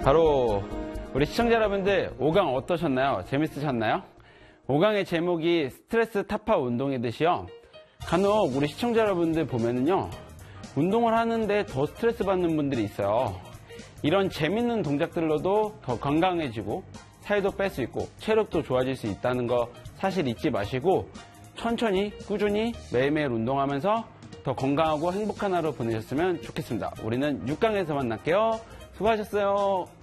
바로 우리 시청자 여러분들 5강 어떠셨나요? 재밌으셨나요? 5강의 제목이 스트레스 타파 운동이듯이요. 간혹 우리 시청자 여러분들 보면은요, 운동을 하는데 더 스트레스 받는 분들이 있어요. 이런 재밌는 동작들로도 더 건강해지고 살도 뺄 수 있고 체력도 좋아질 수 있다는 거 사실 잊지 마시고 천천히 꾸준히 매일매일 운동하면서 더 건강하고 행복한 하루 보내셨으면 좋겠습니다. 우리는 6강에서 만날게요. 수고하셨어요.